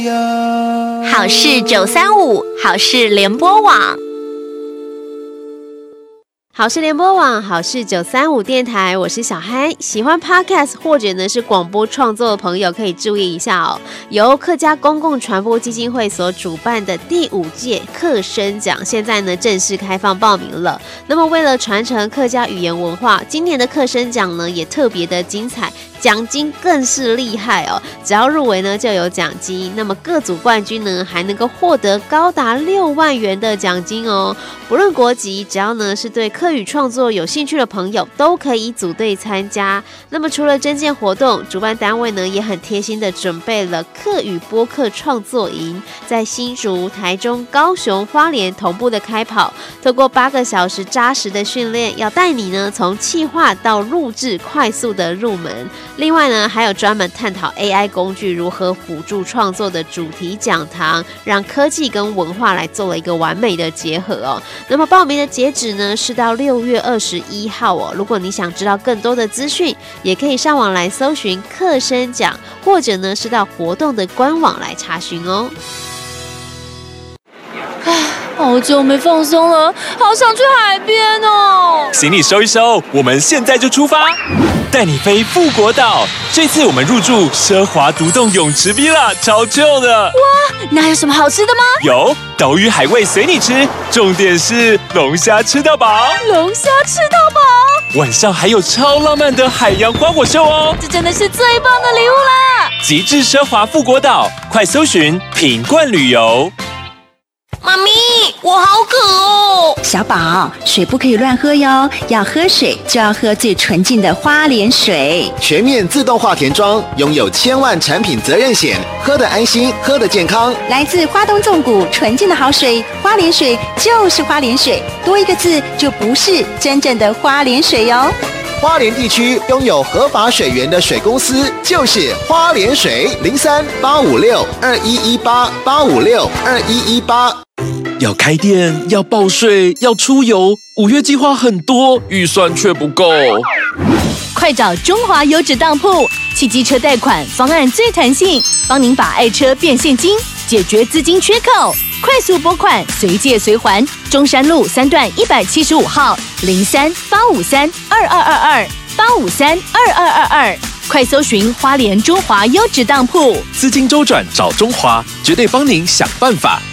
好事935，好事联播网。 好事联播网，好事935电台，我是小嗨。喜欢 Podcast 或者呢是广播创作的朋友，可以注意一下哦。由客家公共传播基金会所主办的第5届客声奖，现在呢正式开放报名了。那么为了传承客家语言文化，今年的客声奖呢也特别的精彩。奖金更是厉害哦！只要入围呢就有奖金，那么各组冠军呢还能够获得高达6万元的奖金哦。不论国籍，只要呢是对客语创作有兴趣的朋友，都可以组队参加。那么除了征件活动，主办单位呢也很贴心的准备了客语播客创作营，在新竹、台中、高雄、花莲同步的开跑，透过8个小时扎实的训练，要带你呢从企划到录制快速的入门。另外呢，还有专门探讨 AI 工具如何辅助创作的主题讲堂，让科技跟文化来做了一个完美的结合哦。那么报名的截止呢是到6月21号哦。如果你想知道更多的资讯，也可以上网来搜寻客声奖，或者呢是到活动的官网来查询哦。 好久没放松了，好想去海边哦！ 行李收一收，我们现在就出发，带你飞富国岛。这次我们入住奢华独栋泳池 villa， 超旧的。 哇，那有什么好吃的吗？ 有岛屿海味随你吃，重点是龙虾吃到饱。 龙虾吃到饱， 晚上还有超浪漫的海洋花火秀哦！ 这真的是最棒的礼物啦！ 极致奢华富国岛，快搜寻品冠旅游。 妈咪，我好渴哦！ 小宝，水不可以乱喝哟，要喝水就要喝最纯净的花莲水。 全面自动化田庄，拥有1000万产品责任险，喝得安心，喝得健康。 来自花东纵谷纯净的好水，花莲水就是花莲水，多一个字就不是真正的花莲水哟。 花莲地区拥有合法水源的水公司就是花莲水，03-856-2118，856-2118。 要开店，要报税，要出游，5月计划很多，预算却不够。 快找中华优质当铺，汽机车贷款方案最弹性，帮您把爱车变现金，解决资金缺口，快速拨款，随借随还。中山路3段175号03-853-2222，853-2222，快搜寻花莲中华优质当铺， 资金周转找中华，绝对帮您想办法。